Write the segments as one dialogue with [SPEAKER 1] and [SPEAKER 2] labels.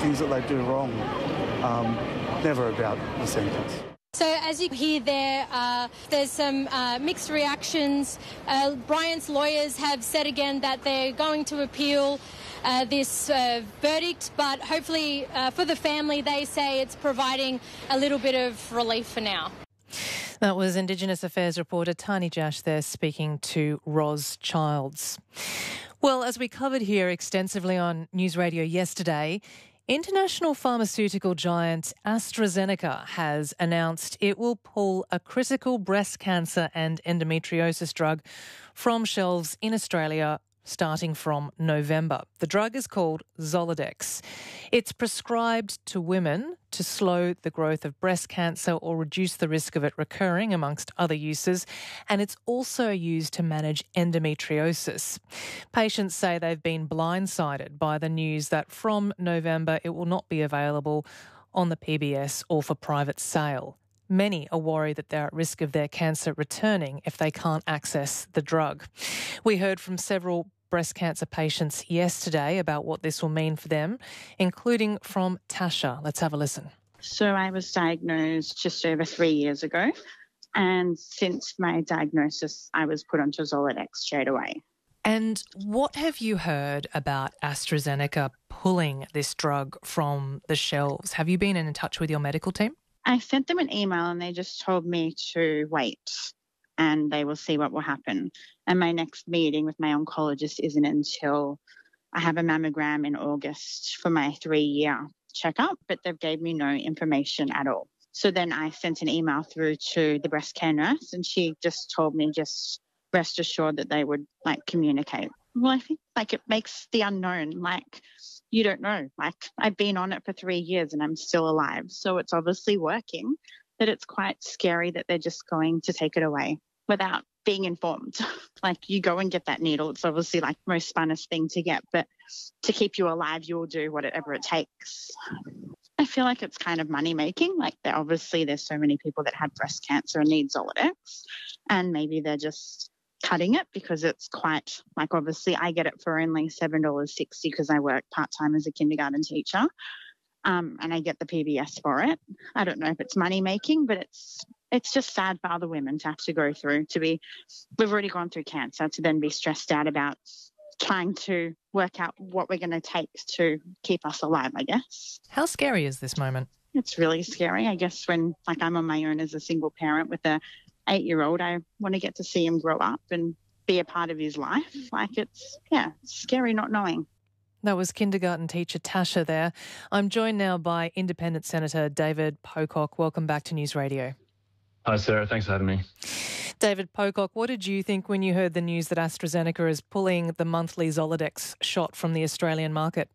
[SPEAKER 1] things that they do wrong, never about the sentence.
[SPEAKER 2] So as you hear there's some mixed reactions. Bryant's lawyers have said again that they're going to appeal this verdict, but hopefully for the family, they say it's providing a little bit of relief for now.
[SPEAKER 3] That was Indigenous Affairs reporter Tani Jash there speaking to Ros Childs. Well, as we covered here extensively on News Radio yesterday, international pharmaceutical giant AstraZeneca has announced it will pull a critical breast cancer and endometriosis drug from shelves in Australia starting from November. The drug is called Zoladex. It's prescribed to women to slow the growth of breast cancer or reduce the risk of it recurring, amongst other uses, and it's also used to manage endometriosis. Patients say they've been blindsided by the news that from November it will not be available on the PBS or for private sale. Many are worried that they're at risk of their cancer returning if they can't access the drug. We heard from several breast cancer patients yesterday about what this will mean for them, including from Tasha. Let's have a listen.
[SPEAKER 4] So I was diagnosed just over 3 years ago, and since my diagnosis, I was put onto Zoladex straight away.
[SPEAKER 3] And what have you heard about AstraZeneca pulling this drug from the shelves? Have you been in touch with your medical team?
[SPEAKER 4] I sent them an email and they just told me to wait and they will see what will happen. And my next meeting with my oncologist isn't until I have a mammogram in August for my 3-year checkup, but they've gave me no information at all. So then I sent an email through to the breast care nurse and she just told me just rest assured that they would communicate. Well, I think it makes the unknown, you don't know. I've been on it for 3 years and I'm still alive. So it's obviously working, but it's quite scary that they're just going to take it away without being informed. You go and get that needle. It's obviously most funnest thing to get, but to keep you alive, you'll do whatever it takes. I feel like it's kind of money making. There's so many people that have breast cancer and need Zoladex, and maybe they're just cutting it because it's quite, obviously I get it for only $7.60 because I work part-time as a kindergarten teacher, and I get the PBS for it. I don't know if it's money making, but it's just sad for other women to have to go through, we've already gone through cancer, to then be stressed out about trying to work out what we're going to take to keep us alive, I guess.
[SPEAKER 3] How scary is this moment?
[SPEAKER 4] It's really scary. I guess when I'm on my own as a single parent with a 8-year-old, I want to get to see him grow up and be a part of his life. It's scary not knowing.
[SPEAKER 3] That was kindergarten teacher Tasha there. I'm joined now by Independent Senator David Pocock. Welcome back to News Radio.
[SPEAKER 5] Hi, Sarah. Thanks for having me.
[SPEAKER 3] David Pocock, what did you think when you heard the news that AstraZeneca is pulling the monthly Zoladex shot from the Australian market?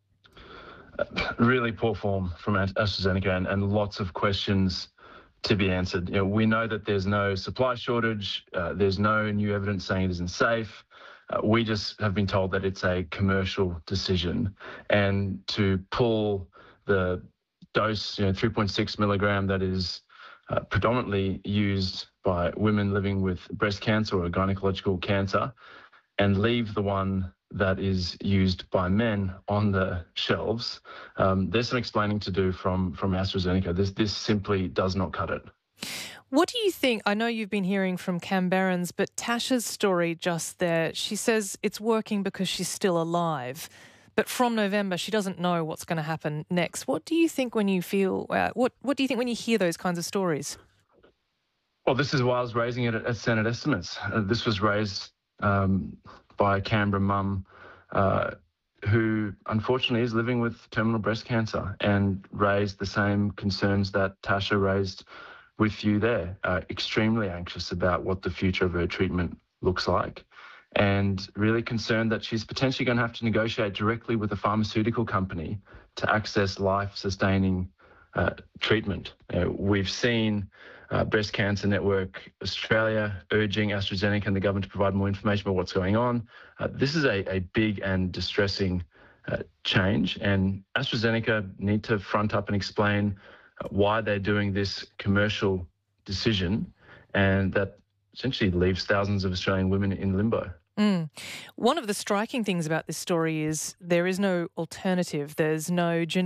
[SPEAKER 5] Really poor form from AstraZeneca and lots of questions to be answered. We know that there's no supply shortage. There's no new evidence saying it isn't safe. We just have been told that it's a commercial decision, and to pull the dose, 3.6 milligram, that is predominantly used by women living with breast cancer or gynecological cancer, and leave the one that is used by men on the shelves. There's some explaining to do from AstraZeneca. This simply does not cut it.
[SPEAKER 3] What do you think? I know you've been hearing from Canberrans, but Tasha's story just there, she says it's working because she's still alive. But from November, she doesn't know what's going to happen next. What do you think when you feel, what do you think when you hear those kinds of stories?
[SPEAKER 5] Well, this is why I was raising it at Senate estimates. This was raised by a Canberra mum who unfortunately is living with terminal breast cancer, and raised the same concerns that Tasha raised with you there. Extremely anxious about what the future of her treatment looks like, and really concerned that she's potentially going to have to negotiate directly with a pharmaceutical company to access life-sustaining treatment. We've seen Breast Cancer Network Australia urging AstraZeneca and the government to provide more information about what's going on. This is a big and distressing change, and AstraZeneca need to front up and explain why they're doing this commercial decision, and that essentially leaves thousands of Australian women in limbo.
[SPEAKER 3] One of the striking things about this story is there is no alternative. There's no